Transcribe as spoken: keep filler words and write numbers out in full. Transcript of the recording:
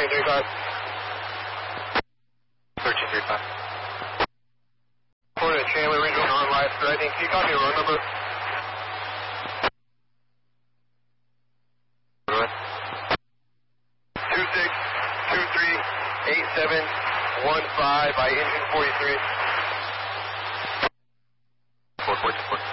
three five. thirteen three five. Florida Chandler Regional non-live threatening. Can you copy a run number? two six two three eight seven one five by engine forty-three. four four two four.